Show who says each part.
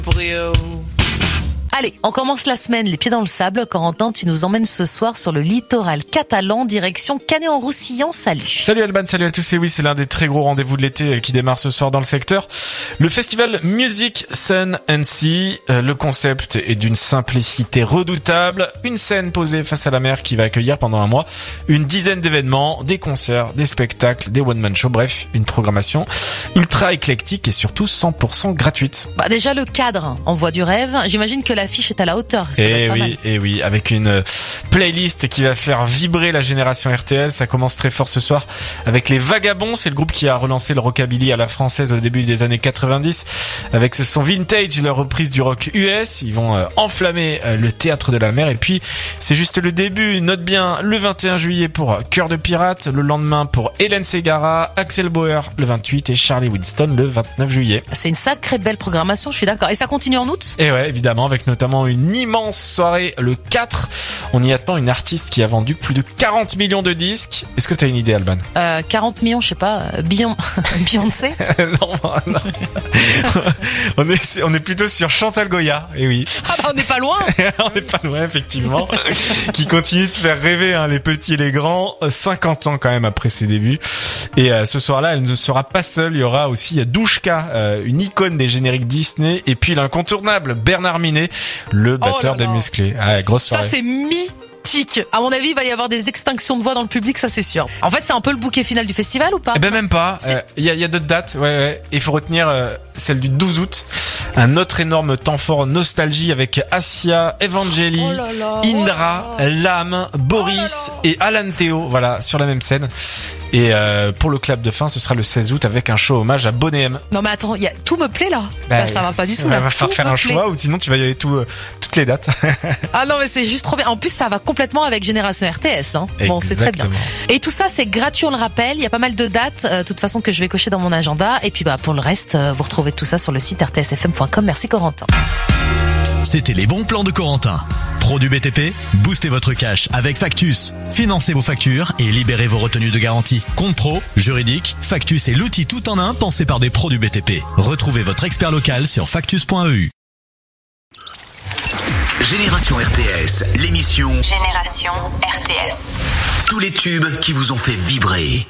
Speaker 1: Allez, on commence la semaine les pieds dans le sable. Corentin, tu nous emmènes ce soir sur le littoral catalan, direction Canet-en-Roussillon. Salut.
Speaker 2: Salut Alban, salut à tous. Et oui, c'est l'un des très gros rendez-vous de l'été qui démarre ce soir dans le secteur. Le festival Music, Sun and Sea. Le concept est d'une simplicité redoutable. Une scène posée face à la mer qui va accueillir pendant un mois une dizaine d'événements, des concerts, des spectacles, des one-man shows. Bref, une programmation ultra éclectique et surtout 100% gratuite.
Speaker 1: Déjà le cadre, on voit du rêve. J'imagine que l'affiche est à la hauteur. Ça va être pas mal.
Speaker 2: Et oui, avec une playlist qui va faire vibrer la génération RTS. Ça commence très fort ce soir avec les Vagabonds. C'est le groupe qui a relancé le rockabilly à la française au début des années 90 avec ce son vintage, leur reprise du rock US. Ils vont enflammer le théâtre de la mer. Et puis, c'est juste le début. Note bien le 21 juillet pour Cœur de Pirate, le lendemain pour Hélène Ségara, Axel Bauer le 28 et Charlie Winston le 29 juillet.
Speaker 1: C'est une sacrée belle programmation, je suis d'accord. Et ça continue en août ?
Speaker 2: Et ouais, évidemment, avec notamment une immense soirée le 4. On y attend une artiste qui a vendu plus de 40 millions de disques. Est-ce que tu as une idée, Alban ?
Speaker 1: 40 millions, je sais pas, Beyoncé.
Speaker 2: Non. on est plutôt sur Chantal Goya. Et oui.
Speaker 1: Ah bah on n'est pas loin.
Speaker 2: On n'est pas loin, effectivement. Qui continue de faire rêver les petits et les grands. 50 ans quand même après ses débuts. Et ce soir-là, elle ne sera pas seule. Il y aura aussi Douchka, une icône des génériques Disney. Et puis l'incontournable Bernard Minet, le batteur des Musclés. Ah, grosse soirée.
Speaker 1: Ça, c'est mythique. À mon avis, il va y avoir des extinctions de voix dans le public, ça c'est sûr. En fait, c'est un peu le bouquet final du festival ou pas ?
Speaker 2: Eh ben même pas. Il y a d'autres dates. Ouais. Il faut retenir celle du 12 août. Un autre énorme temps fort nostalgie avec Asia, Evangeli, Indra, Lame, Boris et Alan Théo. Voilà, sur la même scène. Et pour le clap de fin, ce sera le 16 août avec un show hommage à Boney M.
Speaker 1: Non mais attends, tout me plaît là. Ça va pas du tout.
Speaker 2: Il va falloir faire un choix ou sinon tu vas y aller toutes les dates.
Speaker 1: Ah non mais c'est juste trop bien. En plus ça va complètement avec Génération RTS, non ? Bon, c'est très bien. Et tout ça c'est gratuit, on le rappelle. Il y a pas mal de dates, de toute façon que je vais cocher dans mon agenda. Et puis pour le reste, vous retrouvez tout ça sur le site rtsfm.com. Merci Corentin.
Speaker 3: C'était les bons plans de Corentin. Pro du BTP, boostez votre cash avec Factus. Financez vos factures et libérez vos retenues de garantie. Compte pro, juridique, Factus est l'outil tout en un pensé par des pros du BTP. Retrouvez votre expert local sur factus.eu.
Speaker 4: Génération RTS, l'émission
Speaker 5: Génération RTS.
Speaker 4: Tous les tubes qui vous ont fait vibrer.